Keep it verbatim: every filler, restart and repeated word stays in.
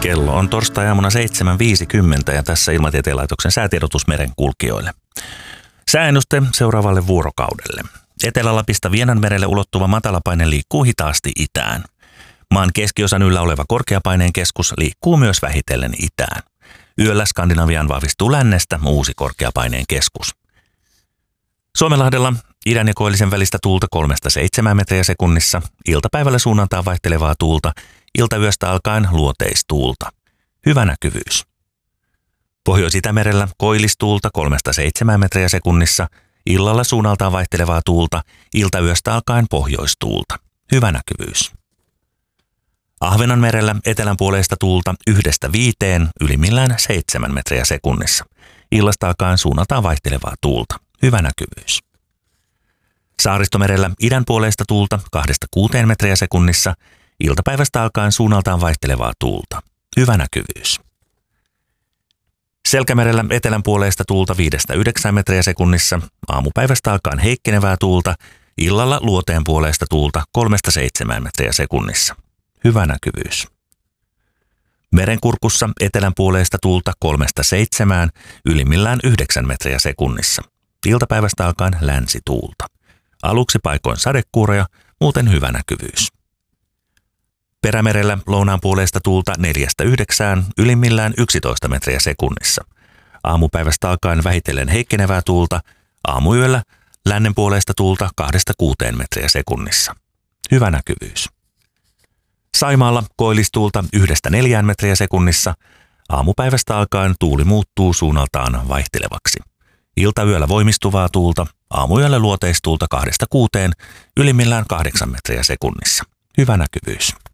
Kello on torstai-aamuna seitsemän viisikymmentä ja tässä Ilmatieteen laitoksen säätiedotus merenkulkijoille. Sääennuste seuraavalle vuorokaudelle. Etelä-Lapista Vienanmerelle ulottuva matalapaine liikkuu hitaasti itään. Maan keskiosan yllä oleva korkeapaineen keskus liikkuu myös vähitellen itään. Yöllä Skandinaviaan vahvistuu lännestä uusi korkeapaineen keskus. Suomenlahdella idän ja koillisen välistä tuulta kolmesta seitsemään metriä sekunnissa. Iltapäivällä suunnaltaan vaihtelevaa tuulta. Iltayöstä alkaen luoteistuulta. Hyvä näkyvyys. Pohjois-Itämerellä koillistuulta kolmesta seitsemään metriä sekunnissa. Illalla suunnaltaan vaihtelevaa tuulta. Iltayöstä alkaen pohjoistuulta. Hyvä näkyvyys. Ahvenanmerellä etelänpuoleista tuulta yhdestä viiteen, ylimmillään seitsemän metriä sekunnissa. Illasta alkaen suunnaltaan vaihtelevaa tuulta. Hyvä näkyvyys. Saaristomerellä idänpuoleista tuulta kahdesta kuuteen metriä sekunnissa. Iltapäivästä alkaen suunnaltaan vaihtelevaa tuulta. Hyvä näkyvyys. Selkämerellä etelänpuoleista tuulta viidestä yhdeksään metriä sekunnissa. Aamupäivästä alkaen heikkenevää tuulta. Illalla luoteen puoleista tuulta kolmesta seitsemään metriä sekunnissa. Hyvä näkyvyys. Merenkurkussa etelänpuoleista tuulta kolmesta seitsemään, ylimmillään yhdeksän metriä sekunnissa. Iltapäivästä alkaen länsituulta. Aluksi paikoin sadekuuroja, muuten hyvä näkyvyys. Perämerellä lounaanpuoleista tuulta neljästä yhdeksään, ylimmillään yksitoista metriä sekunnissa. Aamupäivästä alkaen vähitellen heikkenevää tuulta. Aamuyöllä lännenpuoleista tuulta kahdesta kuuteen metriä sekunnissa. Hyvä näkyvyys. Saimaalla koillistuulta yhdestä neljään metriä sekunnissa. Aamupäivästä alkaen tuuli muuttuu suunnaltaan vaihtelevaksi. Iltayöllä voimistuvaa tuulta. Aamuyöllä luoteistuulta kahdesta kuuteen, ylimmillään kahdeksan metriä sekunnissa. Hyvä näkyvyys.